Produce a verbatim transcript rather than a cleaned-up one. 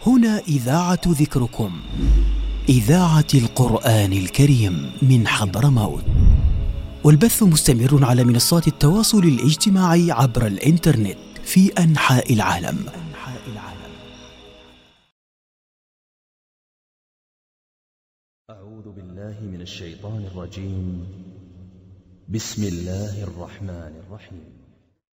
هنا إذاعة ذكركم، إذاعة القرآن الكريم من حضرموت، والبث مستمر على منصات التواصل الاجتماعي عبر الإنترنت في أنحاء العالم. أعوذ بالله من الشيطان الرجيم. بسم الله الرحمن الرحيم.